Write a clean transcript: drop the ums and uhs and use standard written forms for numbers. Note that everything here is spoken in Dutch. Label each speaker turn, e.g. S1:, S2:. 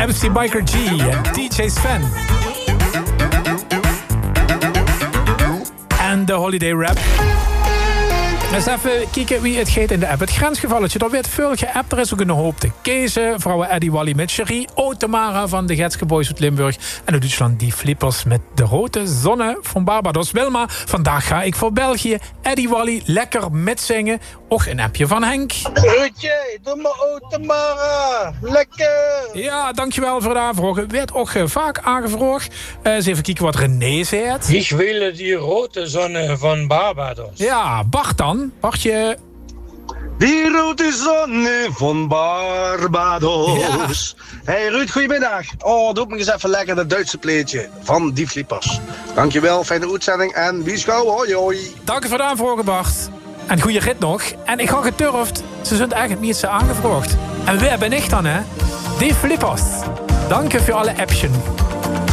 S1: MC Biker G en DJ Sven. En de Holiday Rap. Eens even kijken wie het geeft in de app. Het grensgevalletje, dat werd veel geappt. Er is ook een hoop te kiezen. Vrouwen Eddie Wally met Cherie. Tamara van de Getske Boys uit Limburg. En uit Duitsland die Flippers met de rode zonne van Barbados. Wilma, vandaag ga ik voor België. Eddie Wally, lekker mitzingen. Och, een appje van Henk.
S2: Groetje, doe me Tamara. Lekker.
S1: Ja, dankjewel voor de aanvraag. Werd ook vaak aangevraagd. Eens even kijken wat René zegt.
S3: Ik wil die rode zonne van Barbados.
S1: Ja, Bart dan. Bartje.
S2: Die rode zonne van Barbados. Ja. Hey Ruud, goedemiddag. Oh, doe me eens even lekker dat Duitse pleetje van die Flippers. Dankjewel, fijne uitzending en wie schouw, hoi hoi.
S1: Dank voor de aanvraag, Bart. En goede rit nog. En ik ga geturfd. Ze zijn eigenlijk niet zo aangevraagd. En wie ben ik dan, hè? Die Flippers. Dank je voor alle appjes.